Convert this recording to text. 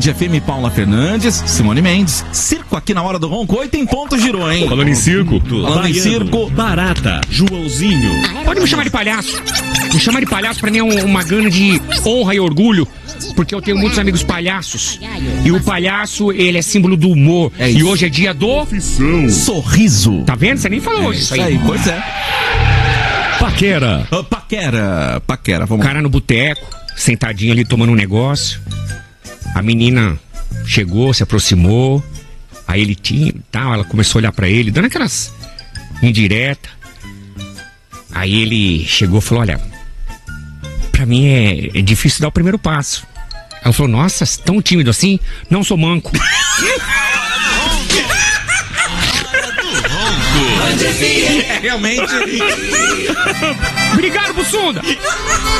FM, Paula Fernandes, Simone Mendes. Circo aqui na Hora do Ronco, 8 em ponto, girou, hein? Falando em circo. Falando em circo. Barata, Joãozinho. Pode me chamar de palhaço. Me chamar de palhaço pra mim é uma grande honra e orgulho, porque eu tenho muitos amigos palhaços. E o palhaço, ele é símbolo do humor. E hoje é dia do... Sorriso. Tá vendo? Você nem falou hoje Isso aí, pois é. Paquera. Paquera, vamos O cara no boteco, sentadinho ali tomando um negócio. A menina chegou, se aproximou. Aí ele tinha e tal, ela começou a olhar pra ele, dando aquelas indiretas. Aí ele chegou e falou, olha, pra mim é difícil dar o primeiro passo. Ela falou, nossa, tão tímido assim? Não, sou manco. É realmente. Obrigado, Bussunda.